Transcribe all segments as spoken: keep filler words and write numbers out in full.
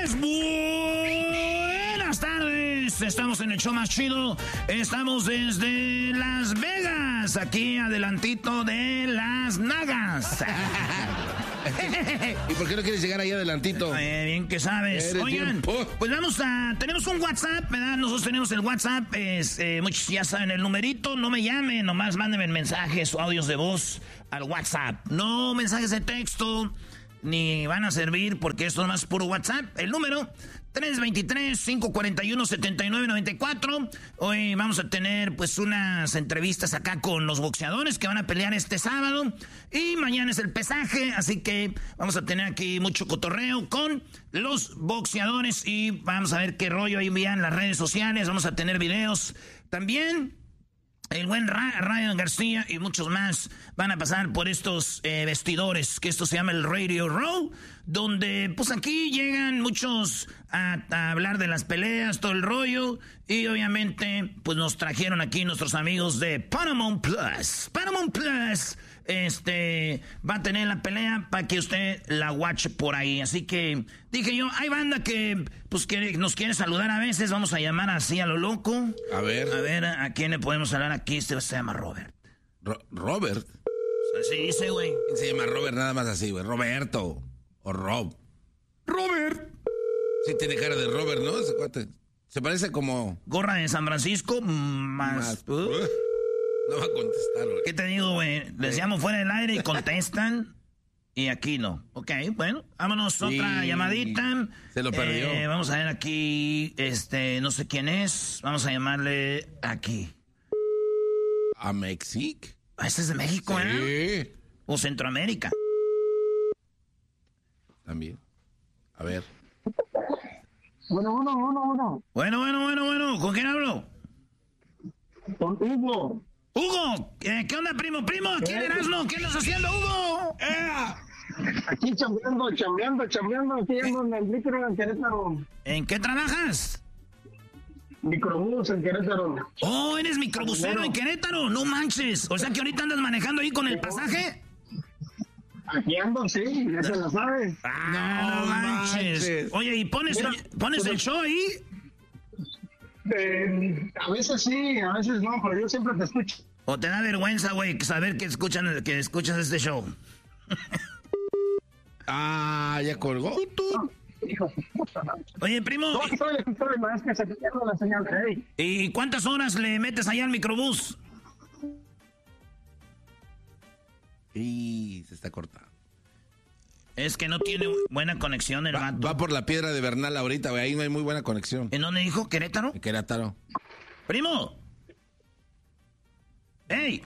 tardes, buenas tardes. Estamos en el show más chido. Estamos desde Las Vegas, aquí adelantito de Las Nagas. ¿Y por qué no quieres llegar ahí adelantito? Eh, bien que sabes. Oigan, tiempo. Pues vamos a... Tenemos un WhatsApp, ¿verdad? Nosotros tenemos el WhatsApp. Es, eh, muchos ya saben el numerito. No me llamen, nomás mándenme mensajes o audios de voz al WhatsApp. No mensajes de texto, ni van a servir porque esto nomás es puro WhatsApp. El número... tres dos tres, cinco cuatro uno, siete nueve nueve cuatro. Hoy vamos a tener pues unas entrevistas acá con los boxeadores que van a pelear este sábado. Y mañana es el pesaje, así que vamos a tener aquí mucho cotorreo con los boxeadores. Y vamos a ver qué rollo ahí en las redes sociales. Vamos a tener videos también. El buen Ra- Ryan García y muchos más van a pasar por estos eh, vestidores, que esto se llama el Radio Row, donde pues aquí llegan muchos a, a hablar de las peleas, todo el rollo, y obviamente pues nos trajeron aquí nuestros amigos de Paramount Plus. Paramount Plus este va a tener la pelea para que usted la watche por ahí. Así que dije yo, hay banda que pues que nos quiere saludar a veces, vamos a llamar así a lo loco. A ver. A ver, ¿a quién le podemos hablar aquí? Este se llama Robert. Ro- ¿Robert? Así dice, güey. ¿Quién se llama Robert? Nada más así, güey. Roberto. O Rob. Robert. Sí tiene cara de Robert, ¿no? Ese cuate. Se parece como... Gorra de San Francisco, más... más- uh, no va a contestar, güey. ¿Qué te digo, güey? Les llamo fuera del aire y contestan. Y aquí no. Ok, bueno, vámonos, otra Sí, llamadita. se lo perdió. Eh, vamos a ver aquí, este, no sé quién es. Vamos a llamarle aquí. ¿A México? Ah, este es de México, ¿eh? Sí. O Centroamérica. También. A ver. Bueno, uno, uno, uno. Bueno, bueno, bueno, bueno. ¿Con quién hablo? Con Hugo. Hugo, eh, ¿qué onda, primo? Primo, ¿quién eras, no? ¿Qué andas haciendo, Hugo? ¡Eh! Aquí chambeando, chambeando, chambeando. Aquí ando en el micro en Querétaro. ¿En qué trabajas? Microbús en Querétaro. Oh, eres microbusero en Querétaro. No manches. O sea que ahorita andas manejando ahí con el pasaje. Aquí ando, sí, ya se lo sabes. Ah, no, manches. manches. Oye, ¿y pones, Mira, pones pero- el show ahí? Eh, a veces sí, a veces no, pero yo siempre te escucho. ¿O te da vergüenza, güey, saber que escuchan, que escuchas este show? Ah, ya colgó. Hijo de puta. Oye, primo, No, aquí estoy, aquí estoy, ma, es que se te pierde la señal. Hey. ¿y cuántas horas le metes allá al microbús? Y se está cortando. Es que no tiene buena conexión el Va, vato. va por la piedra de Bernal ahorita, güey. Ahí no hay muy buena conexión. ¿En dónde dijo? ¿Querétaro? En Querétaro. ¡Primo! ¡Ey!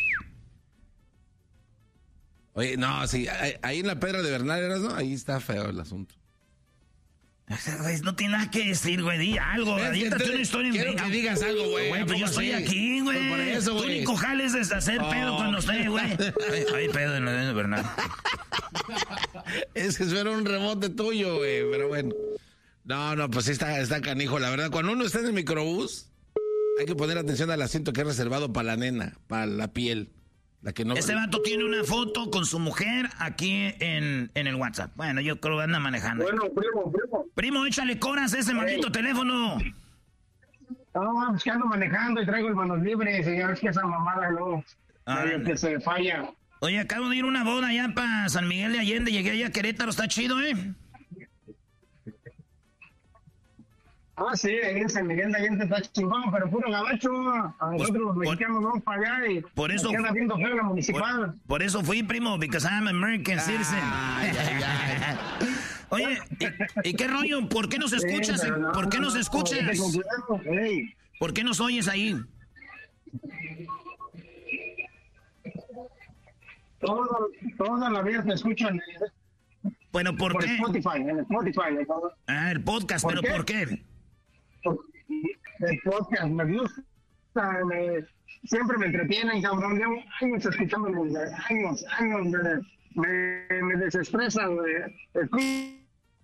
Oye, no, sí. Ahí, ahí en la piedra de Bernal, ¿eras, no? Ahí está feo el asunto. Güey, no tiene nada que decir, güey. Di algo. Es que Aviéntate te- una historia en quiero venga. que digas algo, güey. Güey, ¿A pues yo poco estoy así? aquí, güey. Pues por eso, Tu güey. único jale es deshacer Oh. pedo cuando esté, güey. Ay, ay, pedo en la de Bernal. Es que eso era un rebote tuyo, güey. Pero bueno. No, no, pues sí está, está canijo. La verdad, cuando uno está en el microbús, hay que poner atención al asiento que es reservado para la nena, para la piel. La que no... Este vato tiene una foto con su mujer aquí en, en el WhatsApp. Bueno, yo creo que anda manejando. Bueno, primo, primo. Primo, échale coras a ese maldito teléfono. No, es que ando manejando y traigo el manos libres. Y ya ves que esa mamada luego Ah, medio no. que se falla. Oye, acabo de ir a una boda allá para San Miguel de Allende. Llegué allá a Querétaro, está chido, ¿eh? Ah, sí, ahí en San Miguel de Allende está chingón, pero puro gabacho. A Pues, nosotros los por- mexicanos vamos para allá y por eso- nos queda viendo feo la municipal. Por, por eso fui, primo, because I'm American citizen. Ay, ay, ay. Oye, ¿y, y qué rollo? ¿Por qué nos escuchas? Sí, pero no, ¿Por qué nos no, escuchas? vete con cuidado, ey. ¿Por qué nos oyes ahí? Todo- Toda la vida te escuchan Bueno, ¿por por qué? Spotify, en Spotify. ¿no? Ah, el podcast, ¿Por pero qué? ¿por qué? Por- El podcast me gusta, me- siempre me entretienen, cabrón. Llevo años escuchándolo, años, años, me, me, me desestresan, me- escu-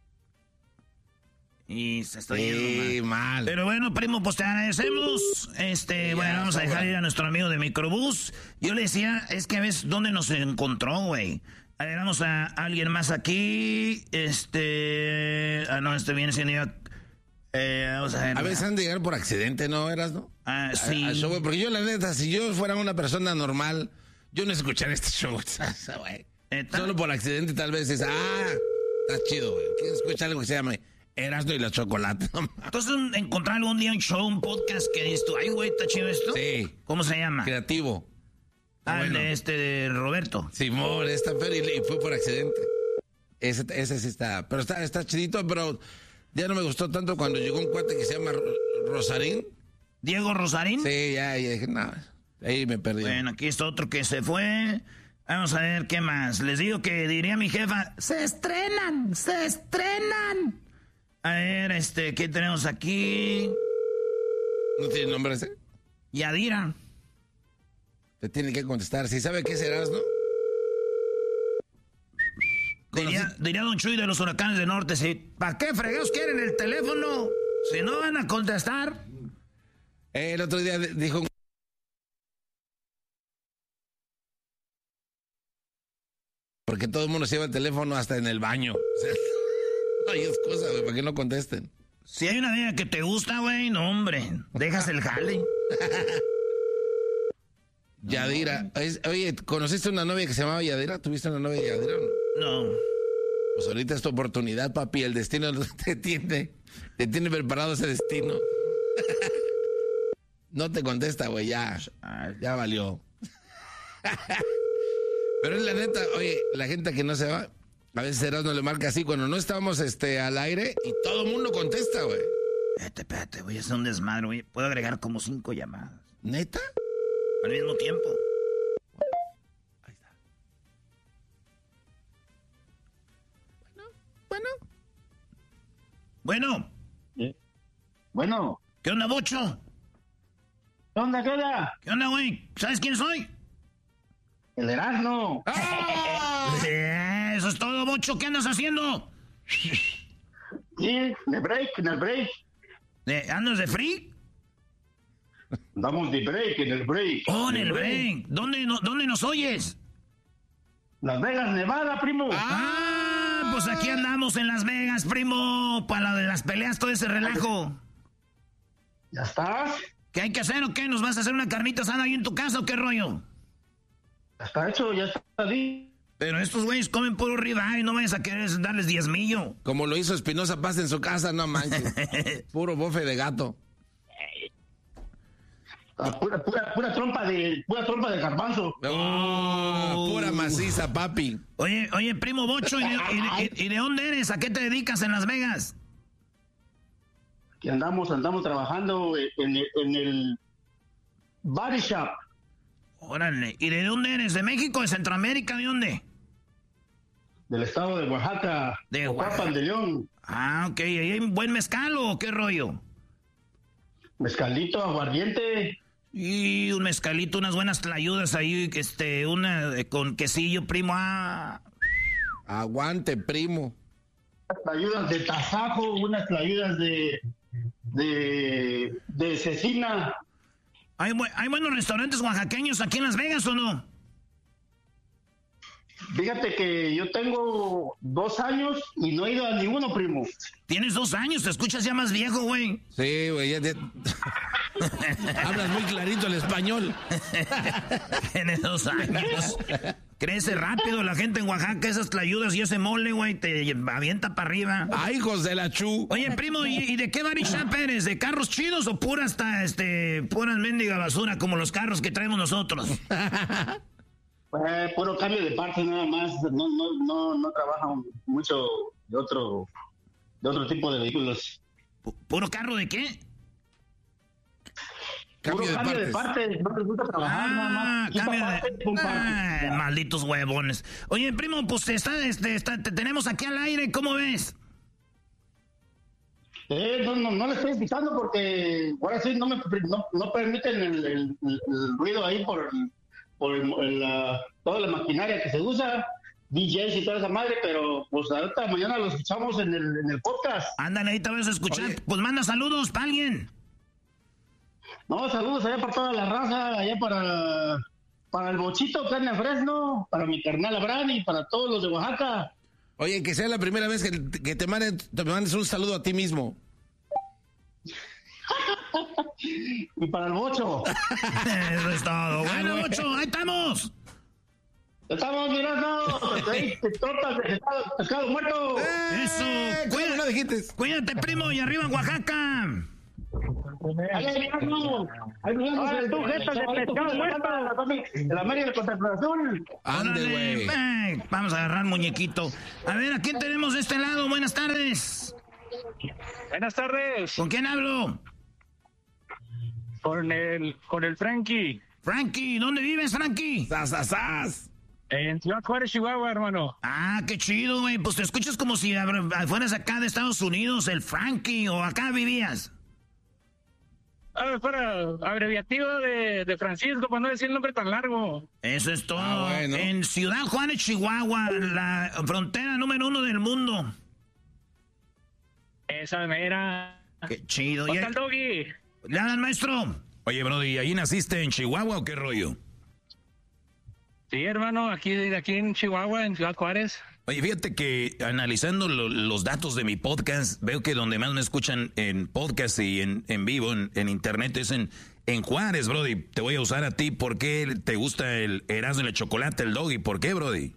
Y se está Sí, yendo mal. mal. Pero bueno, primo, pues te agradecemos. Este, bueno, vamos a dejar ir a nuestro amigo de microbús. Yo le decía, es que a veces, ¿dónde nos encontró, güey? A ver, vamos a alguien más aquí. Este... Ah, no, este viene siendo yo... Eh, vamos a ver. A veces han de llegar por accidente, ¿no, eras, no? Ah, sí. A, a show, porque yo, la neta, si yo fuera una persona normal, yo no escucharía este show. eh, Solo por accidente, tal vez es, ah, está chido, güey. Quiero escuchar algo que se llame Erasmo y la Chocolate. Entonces, encontrar algún día un show, un podcast que dices tú, ay, güey, está chido esto. Sí. ¿Cómo se llama? Creativo. Ah, bueno. de este de Roberto. Simón, esta feria y fue por accidente. Ese, ese sí está, pero está, está chidito, pero ya no me gustó tanto cuando llegó un cuate que se llama Rosarín. ¿Diego Rosarín? Sí, ya, ya dije, no, ahí me perdí. Bueno, aquí está otro que se fue. Vamos a ver qué más. Les digo que diría mi jefa, se estrenan, se estrenan. A ver, este, ¿qué tenemos aquí? ¿No tiene nombre ese? Yadira. Te tiene que contestar. Si sabe qué serás, ¿no? Diría, diría Don Chuy de los Huracanes del Norte, ¿sí? ¿Para qué fregados quieren el teléfono? Si no van a contestar. Eh, el otro día dijo... Porque todo el mundo se lleva el teléfono hasta en el baño. O sea, hay cosas, güey, para que no contesten. Si hay una vieja que te gusta, güey, no, hombre. Dejas el jale. Yadira. Es, oye, ¿conociste una novia que se llamaba Yadira? ¿Tuviste una novia Yadira o no? No. Pues ahorita es tu oportunidad, papi. El destino te tiene, te tiene preparado ese destino. No te contesta, güey, ya. Ya valió. Pero es la neta, oye, la gente que no se va, a veces Erasmo le marca así cuando no estábamos este, al aire y todo el mundo contesta, güey. Espérate, espérate, voy a hacer un desmadre, güey. Puedo agregar como cinco llamadas. ¿Neta? Al mismo tiempo. Ahí está. Bueno, bueno. Bueno. ¿Eh? Bueno. ¿Qué onda, Bocho? ¿Qué onda, qué onda? ¿Qué onda, güey? ¿Sabes quién soy? El Erasmo. ¡Ah! Eh, eso es todo, Bocho. ¿Qué andas haciendo? Sí, en el break, en el break. ¿De, ¿Andas de free? Andamos de break, en el break. Oh, en el break. ¿Dónde, no, ¿Dónde nos oyes? Las Vegas, Nevada, primo. Ah, pues aquí andamos en Las Vegas, primo. Para de las peleas, todo ese relajo. ¿Ya estás? ¿Qué hay que hacer o qué? ¿Nos vas a hacer una carnita asada ahí en tu casa o qué rollo? Ya está hecho, ya está ahí. Pero estos güeyes comen puro ribeye y no vayas a querer darles diezmillo. Como lo hizo Espinosa Paz en su casa, no manches. Puro bofe de gato. Ah, pura, pura, pura trompa de, pura trompa de garbanzo. Oh, pura maciza, papi. Oye, oye, primo Bocho, ¿y de, y, de, ¿y de dónde eres? ¿A qué te dedicas en Las Vegas? Aquí andamos, andamos trabajando en el, en el body shop. Órale, ¿y de dónde eres? ¿De México? ¿De Centroamérica? ¿De dónde? Del estado de Oaxaca. De Oaxaca de León. Ah, ok, ¿y hay buen mezcal o qué rollo? Mezcalito, aguardiente. Y un mezcalito, unas buenas tlayudas ahí, este, una eh, con quesillo, primo. Ah. Aguante, primo. Unas tlayudas de tasajo, unas tlayudas de, de, de cecina. ¿Hay, bu ¿Hay buenos restaurantes oaxaqueños aquí en Las Vegas o no? Fíjate que yo tengo dos años y no he ido a ninguno, primo. Tienes dos años, te escuchas ya más viejo, güey. Sí, güey, ya, ya... Hablas muy clarito el español. Tienes dos años. Crece rápido la gente en Oaxaca, esas tlayudas y ese mole, güey, te avienta para arriba. ¡Ay, hijos de la chu! Oye, primo, ¿y, y de qué body shop eres? ¿De carros chidos o pura hasta, este, pura mendiga basura como los carros que traemos nosotros? Eh, puro cambio de partes nada más. No, no, no, no trabajan mucho de otro, de otro tipo de vehículos. ¿Puro carro de qué? Puro Cambio, cambio de, de partes. partes. No les gusta trabajar Ah, nada más. cambio Parte, de... pum, parte. Ah, Ya. malditos huevones. Oye, primo, pues está, este, está, te tenemos aquí al aire, ¿cómo ves? Eh, no, no, no le estoy invitando porque ahora sí no me no, no permiten el, el, el, el ruido ahí por, por el, el, la, toda la maquinaria que se usa, D Js y toda esa madre, pero pues ahorita mañana lo escuchamos en el, en el podcast. Ándale, ahí te vas a escuchar. Oye. Pues manda saludos para alguien. No, saludos allá para toda la raza, allá para para el Bochito que anda en Fresno, para mi carnal Abraham y para todos los de Oaxaca. Oye, que sea la primera vez que, que te, manden, te mandes un saludo a ti mismo. Y para el Bocho. Eso es todo. Bueno, Bocho, ahí estamos. Estamos mirando. Tortas de pescado, pescado muerto. Eso. Eh, Cuídate, no dijiste? Cuídate, primo, y arriba en Oaxaca. Ahí mirando. Ahí mirando. Ahora tú, jetas de pescado muerto. El América contra el Azul. Ande, güey. Eh, vamos a agarrar muñequito. A ver, ¿a quién tenemos de este lado? Buenas tardes. Buenas tardes. ¿Con quién hablo? Con el, con el Frankie. Frankie, ¿dónde vives, Frankie? ¡Sas, sas, sas! En Ciudad Juárez, Chihuahua, hermano. Ah, qué chido, güey. Pues te escuchas como si fueras acá de Estados Unidos, el Frankie, o acá vivías. Ah, para abreviativo de, de Francisco, para no decir el nombre tan largo. Eso es todo. Ah, bueno. En Ciudad Juárez, Chihuahua, la frontera número uno del mundo. Esa mera. Qué chido. ¿Dónde está el Doggy? ¿Le hablan, maestro? Oye, Brody, ¿ahí naciste en Chihuahua o qué rollo? Sí, hermano, aquí, aquí en Chihuahua, en Ciudad Juárez. Oye, fíjate que analizando lo, los datos de mi podcast, veo que donde más me escuchan en podcast y en, en vivo, en, en internet, es en, en Juárez, Brody. Te voy a usar a ti. ¿Por qué te gusta el Erasmo y el chocolate, el Doggy? ¿Por qué, Brody?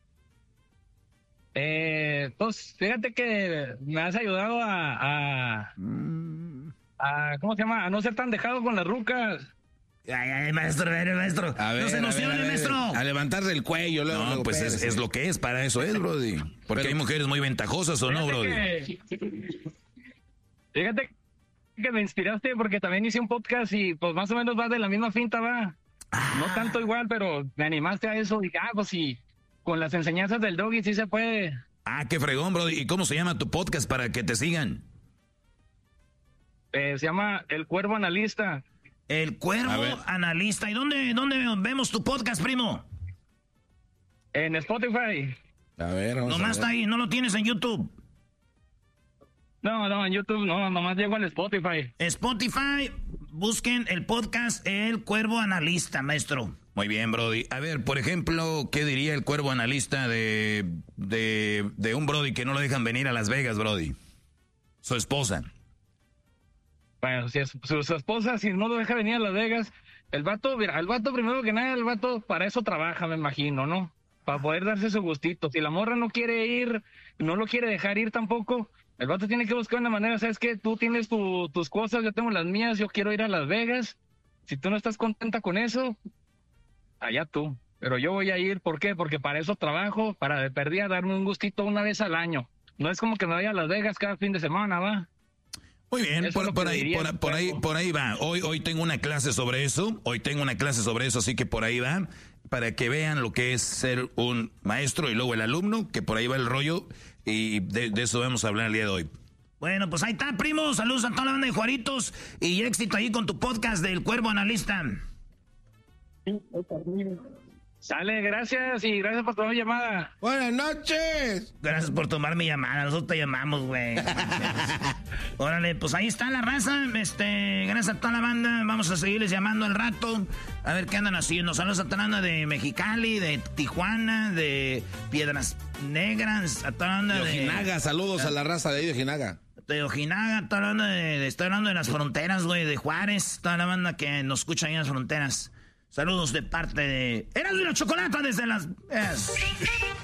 Eh, pues, fíjate que me has ayudado a, a, a, ¿cómo se llama? A no ser tan dejado con las rucas. Ay, ay, maestro, ay, maestro. A ver, no se a ver, emocione, a ver, maestro. A levantarle el cuello. Luego, No, luego, pues es, espérese. es lo que es, para eso es, Brody. Porque Pero- hay mujeres muy ventajosas, ¿o no, Fíjate Brody? que- Fíjate que me inspiraste porque también hice un podcast y pues más o menos va de la misma finta, va. No tanto igual, pero me animaste a eso. Dije, ah, pues sí, con las enseñanzas del Doggy sí se puede. Ah, qué fregón, Brody. ¿Y cómo se llama tu podcast para que te sigan? Eh, se llama El Cuervo Analista. El Cuervo A ver. Analista. ¿Y dónde, dónde vemos tu podcast, primo? En Spotify. A ver, vamos Nomás a está ver. ahí, no lo tienes en YouTube. No, no, en YouTube no, nomás llego al Spotify. Spotify, busquen el podcast El Cuervo Analista, maestro. Muy bien, Brody. A ver, por ejemplo, ¿qué diría el cuervo analista de, de, de un Brody que no lo dejan venir a Las Vegas, Brody? Su esposa. Bueno, si es, su, su esposa, si no lo deja venir a Las Vegas, el vato, mira, el vato primero que nada, el vato para eso trabaja, me imagino, ¿no? Para poder darse su gustito. Si la morra no quiere ir, no lo quiere dejar ir tampoco, el vato tiene que buscar una manera, ¿sabes qué? Tú tienes tu, tus cosas, yo tengo las mías, yo quiero ir a Las Vegas. Si tú no estás contenta con eso, allá tú. Pero yo voy a ir, ¿por qué? Porque para eso trabajo, para de perdida darme un gustito una vez al año. No es como que me vaya a Las Vegas cada fin de semana, ¿va? Muy bien, Eso es por, lo por que ahí, diría por, el por ahí, cuervo. por ahí va. Hoy, hoy tengo una clase sobre eso. Hoy tengo una clase sobre eso, así que por ahí va, para que vean lo que es ser un maestro y luego el alumno, que por ahí va el rollo, y de, de eso vamos a hablar el día de hoy. Bueno, pues ahí está, primo. Saludos a toda la banda de Juaritos y éxito ahí con tu podcast del Cuervo Analista. Sale, gracias y gracias por tomar mi llamada. Buenas noches. Gracias por tomar mi llamada. Nosotros te llamamos, güey. Órale, pues ahí está la raza. Este, gracias a toda la banda. Vamos a seguirles llamando al rato. A ver qué andan haciendo. Saludos a toda la banda de Mexicali, de Tijuana, de Piedras Negras, a toda la banda De de... Ojinaga, saludos a la raza de ahí de Ojinaga. de Ojinaga, toda la banda de, de- estoy hablando de las fronteras, güey, de Juárez, toda la banda que nos escucha ahí en las fronteras. Saludos de parte de Erasmo y la Chocolata desde las... es-